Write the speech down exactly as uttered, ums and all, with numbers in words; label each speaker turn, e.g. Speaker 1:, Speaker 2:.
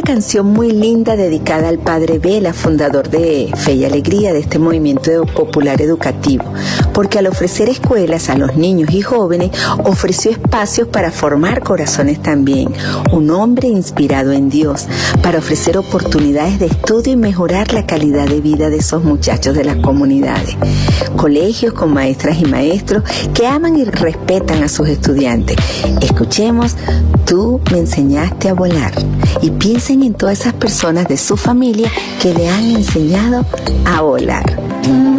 Speaker 1: una canción muy linda dedicada al padre Vela, fundador de Fe y Alegría, de este movimiento popular educativo, porque al ofrecer escuelas a los niños y jóvenes, ofreció espacios para formar corazones también. Un hombre inspirado en Dios, para ofrecer oportunidades de estudio y mejorar la calidad de vida de esos muchachos de las comunidades. Colegios con maestras y maestros que aman y respetan a sus estudiantes. Escuchemos Tú me enseñaste a volar, y piensen en todas esas personas de su familia que le han enseñado a volar.